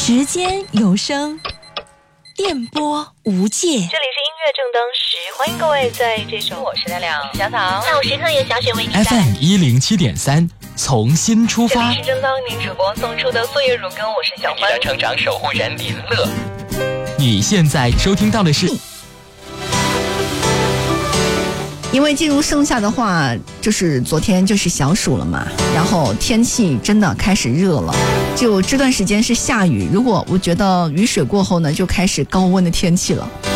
时间有声，电波无界。这里是音乐正当时，欢迎各位在这首我是亮亮小草下午时刻由小雪为你带来 FM107.3，从新出发。 这里是正当您主播送出的岁月如歌，我是小欢。 成长守护人林乐。你现在收听到的是。 因为进入盛夏的话，就是昨天就是小暑了嘛，然后天气真的开始热了，就这段时间是下雨，如果我觉得雨水过后呢，就开始高温的天气了。